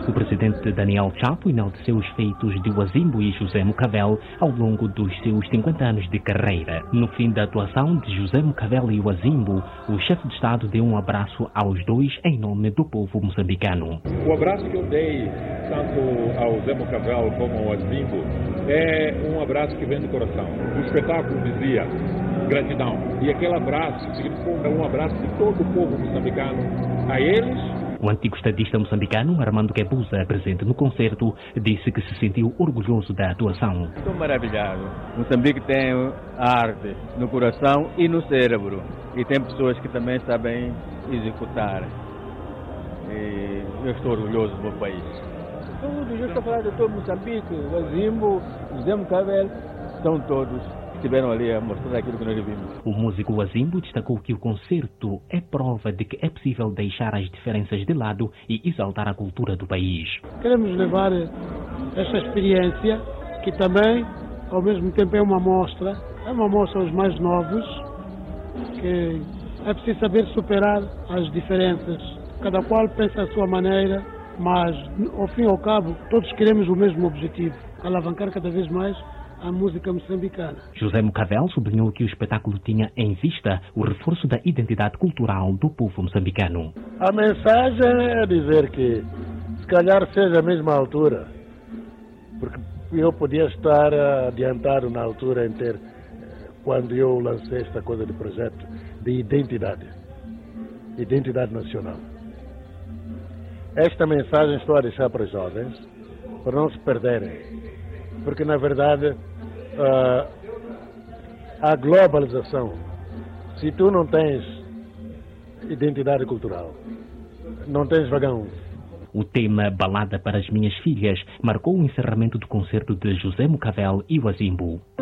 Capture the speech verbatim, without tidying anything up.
O presidente Daniel Chapo enalteceu os feitos de Wazimbo e José Mucavel ao longo dos seus cinquenta anos de carreira. No fim da atuação de José Mucavel e Wazimbo, o chefe de Estado deu um abraço aos dois em nome do povo moçambicano. O abraço que eu dei tanto ao Zé Mucavel como ao Wazimbo é um abraço que vem do coração. O espetáculo dizia gratidão. E aquele abraço é um abraço de todo o povo moçambicano a eles. O antigo estadista moçambicano, Armando Guebuza, presente no concerto, disse que se sentiu orgulhoso da atuação. Estou maravilhado. Moçambique tem arte no coração e no cérebro. E tem pessoas que também sabem executar. E eu estou orgulhoso do meu país. Todos, eu estou falando de todo Moçambique, o Wazimbo, o Zé Mucavel, são todos que estiveram ali a mostrar aquilo que nós vimos. O músico Wazimbo destacou que o concerto é prova de que é possível deixar as diferenças de lado e exaltar a cultura do país. Queremos levar esta experiência, que também, ao mesmo tempo, é uma amostra, é uma amostra aos mais novos, que é preciso saber superar as diferenças. Cada qual pensa à sua maneira, mas, ao fim e ao cabo, todos queremos o mesmo objetivo, alavancar cada vez mais a música moçambicana. José Mucavel sublinhou que o espetáculo tinha em vista o reforço da identidade cultural do povo moçambicano. A mensagem é dizer que, se calhar seja a mesma altura, porque eu podia estar adiantado na altura em ter, quando eu lancei esta coisa de projeto de identidade, identidade nacional. Esta mensagem estou a deixar para os jovens, para não se perderem. Porque, na verdade, uh, a globalização, se tu não tens identidade cultural, não tens vagão. O tema Balada para as Minhas Filhas marcou o encerramento do concerto de José Mucavel e Wazimbo.